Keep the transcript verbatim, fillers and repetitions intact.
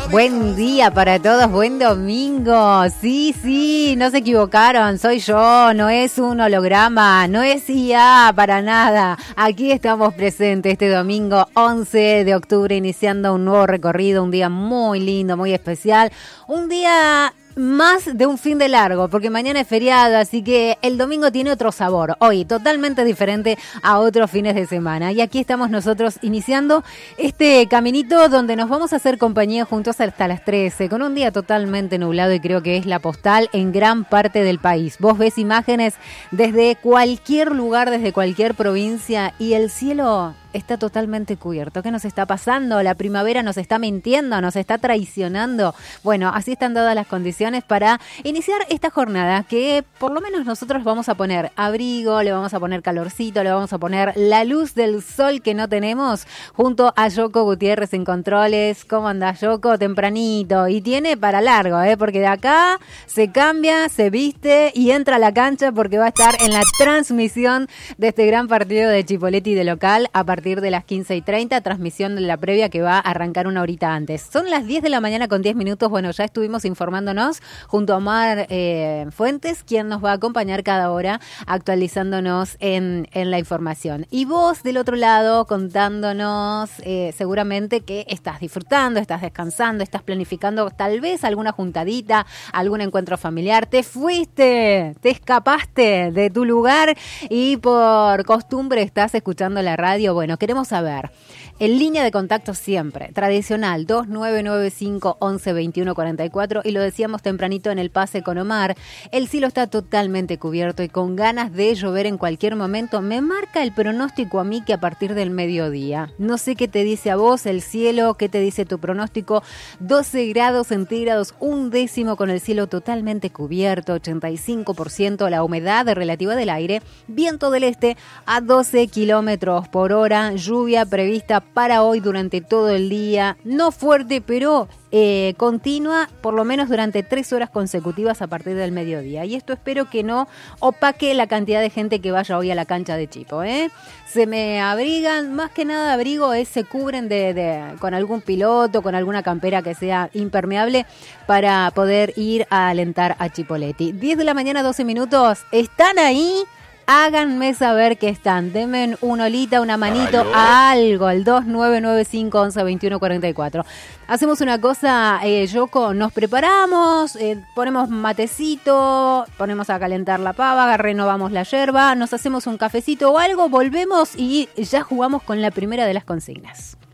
Buen día para todos, buen domingo. Sí, sí, no se equivocaron, soy yo, no es un holograma, no es I A para nada. Aquí estamos presentes este domingo once de octubre, iniciando un nuevo recorrido, un día muy lindo, muy especial, un día más de un fin de largo, porque mañana es feriado, así que el domingo tiene otro sabor, hoy totalmente diferente a otros fines de semana. Y aquí estamos nosotros iniciando este caminito donde nos vamos a hacer compañía juntos hasta las trece, con un día totalmente nublado y creo que es la postal en gran parte del país. Vos ves imágenes desde cualquier lugar, desde cualquier provincia y el cielo está totalmente cubierto. ¿Qué nos está pasando? ¿La primavera nos está mintiendo? ¿Nos está traicionando? Bueno, así están dadas las condiciones para iniciar esta jornada que por lo menos nosotros vamos a poner abrigo, le vamos a poner calorcito, le vamos a poner la luz del sol que no tenemos junto a Yoko Gutiérrez en controles. ¿Cómo andás, Yoko? Tempranito. Y tiene para largo, ¿eh? Porque de acá se cambia, se viste y entra a la cancha porque va a estar en la transmisión de este gran partido de Chipoleti de local a partir de las quince y treinta, transmisión de la previa que va a arrancar una horita antes. Son las diez de la mañana con diez minutos. Bueno, ya estuvimos informándonos junto a Omar eh, Fuentes, quien nos va a acompañar cada hora actualizándonos en, en la información. Y vos del otro lado contándonos eh, seguramente que estás disfrutando, estás descansando, estás planificando tal vez alguna juntadita, algún encuentro familiar. Te fuiste, te escapaste de tu lugar y por costumbre estás escuchando la radio. Bueno, queremos saber, en línea de contacto siempre, tradicional, dos nueve nueve cinco, once, veintiuno, cuarenta y cuatro, y lo decíamos tempranito en el pase con Omar, el cielo está totalmente cubierto y con ganas de llover en cualquier momento. Me marca el pronóstico a mí que a partir del mediodía. No sé qué te dice a vos el cielo, qué te dice tu pronóstico. doce grados centígrados, un décimo con el cielo totalmente cubierto, ochenta y cinco por ciento la humedad relativa del aire, viento del este a doce kilómetros por hora, lluvia prevista para hoy durante todo el día, no fuerte, pero eh, continua, por lo menos durante tres horas consecutivas a partir del mediodía. Y esto espero que no opaque la cantidad de gente que vaya hoy a la cancha de Chipo, ¿eh? Se me abrigan, más que nada abrigo es, se cubren de, de, con algún piloto, con alguna campera que sea impermeable para poder ir a alentar a Chipoleti. diez de la mañana, doce minutos, ¿están ahí? Háganme saber que están, denme una olita, una manito, ¿aló? A algo, al dos nueve nueve cinco, once, veintiuno, cuarenta y cuatro. Hacemos una cosa, eh, Yoko, nos preparamos, eh, ponemos matecito, ponemos a calentar la pava, renovamos la yerba, nos hacemos un cafecito o algo, volvemos y ya jugamos con la primera de las consignas.